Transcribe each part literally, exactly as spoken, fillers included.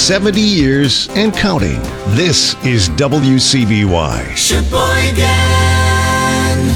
seventy years and counting. This is W C B Y. Sheboygan.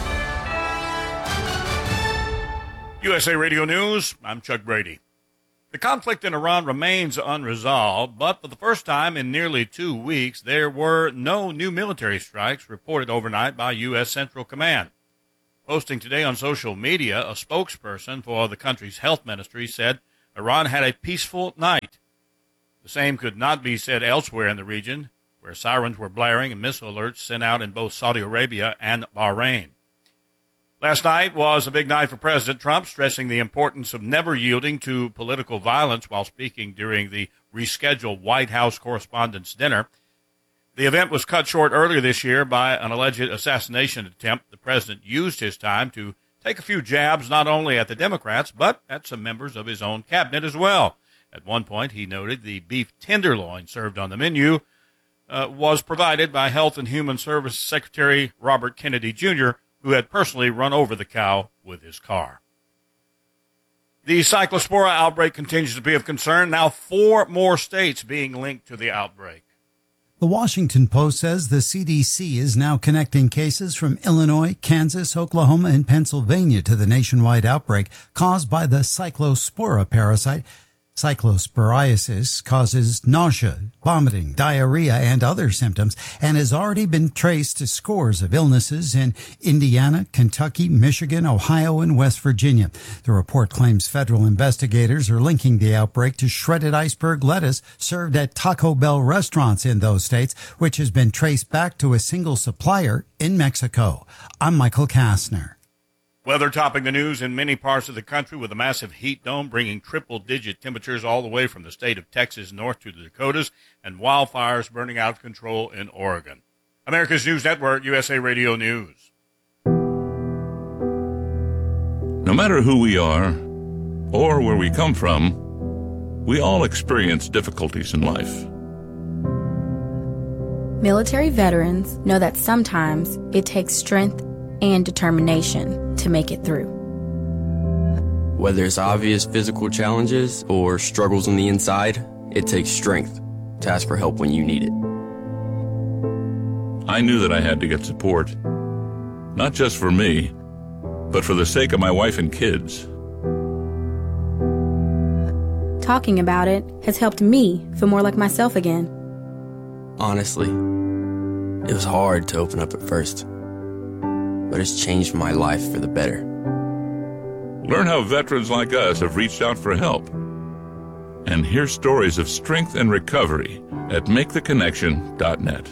U S A Radio News, I'm Chuck Brady. The conflict in Iran remains unresolved, but for the first time in nearly two weeks, there were no new military strikes reported overnight by U S Central Command. Posting today on social media, a spokesperson for the country's health ministry said Iran had a peaceful night. The same could not be said elsewhere in the region, where sirens were blaring and missile alerts sent out in both Saudi Arabia and Bahrain. Last night was a big night for President Trump, stressing the importance of never yielding to political violence while speaking during the rescheduled White House Correspondents' Dinner. The event was cut short earlier this year by an alleged assassination attempt. The president used his time to take a few jabs not only at the Democrats, but at some members of his own cabinet as well. At one point, he noted the beef tenderloin served on the menu uh, was provided by Health and Human Services Secretary Robert Kennedy Junior, who had personally run over the cow with his car. The Cyclospora outbreak continues to be of concern. Now four more states being linked to the outbreak. The Washington Post says the C D C is now connecting cases from Illinois, Kansas, Oklahoma, and Pennsylvania to the nationwide outbreak caused by the Cyclospora parasite. Cyclosporiasis causes nausea, vomiting, diarrhea, and other symptoms, and has already been traced to scores of illnesses in Indiana, Kentucky, Michigan, Ohio, and West Virginia. The report claims federal investigators are linking the outbreak to shredded iceberg lettuce served at Taco Bell restaurants in those states, which has been traced back to a single supplier in Mexico. I'm Michael Kastner. Weather topping the news in many parts of the country with a massive heat dome bringing triple-digit temperatures all the way from the state of Texas north to the Dakotas and wildfires burning out of control in Oregon. America's News Network, U S A Radio News. No matter who we are or where we come from, we all experience difficulties in life. Military veterans know that sometimes it takes strength and determination to make it through. Whether it's obvious physical challenges or struggles on the inside, it takes strength to ask for help when you need it. I knew that I had to get support, not just for me, but for the sake of my wife and kids. Talking about it has helped me feel more like myself again. Honestly, it was hard to open up at first, but it's changed my life for the better. Learn how veterans like us have reached out for help. And hear stories of strength and recovery at make the connection dot net.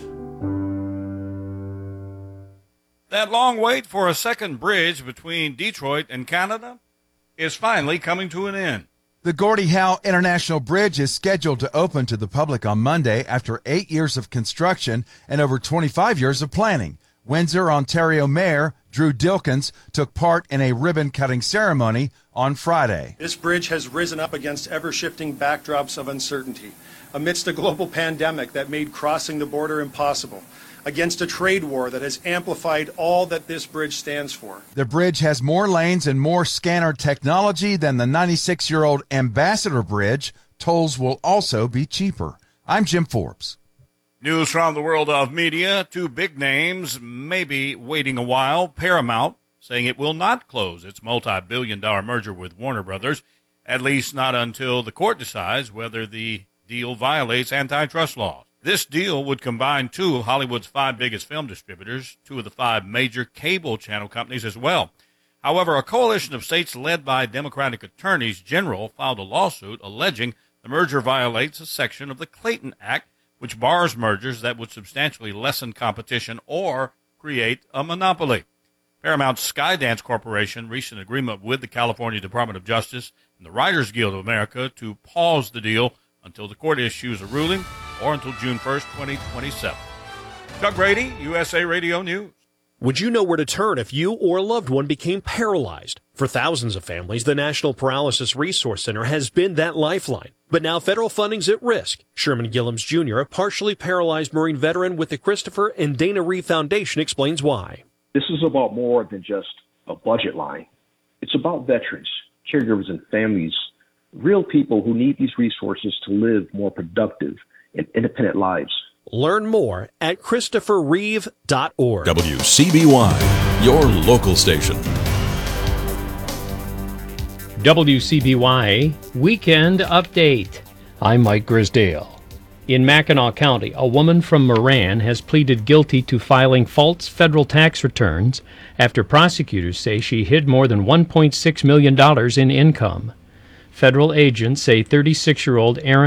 That long wait for a second bridge between Detroit and Canada is finally coming to an end. The Gordie Howe International Bridge is scheduled to open to the public on Monday after eight years of construction and over twenty-five years of planning. Windsor, Ontario Mayor Drew Dilkens took part in a ribbon-cutting ceremony on Friday. This bridge has risen up against ever-shifting backdrops of uncertainty, amidst a global pandemic that made crossing the border impossible, against a trade war that has amplified all that this bridge stands for. The bridge has more lanes and more scanner technology than the ninety-six-year-old Ambassador Bridge. Tolls will also be cheaper. I'm Jim Forbes. News from the world of media. Two big names may be waiting a while. Paramount saying it will not close its multi-billion dollar merger with Warner Brothers, at least not until the court decides whether the deal violates antitrust laws. This deal would combine two of Hollywood's five biggest film distributors, two of the five major cable channel companies as well. However, a coalition of states led by Democratic attorneys general filed a lawsuit alleging the merger violates a section of the Clayton Act, which bars mergers that would substantially lessen competition or create a monopoly. Paramount's Skydance Corporation reached an agreement with the California Department of Justice and the Writers Guild of America to pause the deal until the court issues a ruling or until June first, twenty twenty-seven. Chuck Brady, U S A Radio News. Would you know where to turn if you or a loved one became paralyzed? For thousands of families, the National Paralysis Resource Center has been that lifeline. But now federal funding's at risk. Sherman Gillums Junior, a partially paralyzed Marine veteran with the Christopher and Dana Reeve Foundation, explains why. This is about more than just a budget line. It's about veterans, caregivers, and families real people who need these resources to live more productive and independent lives. Learn more at christopher reeve dot org. W C B Y, your local station. W C B Y Weekend Update. I'm Mike Grisdale. In Mackinac County, a woman from Moran has pleaded guilty to filing false federal tax returns after prosecutors say she hid more than one point six million dollars in income. Federal agents say thirty-six-year-old Aaron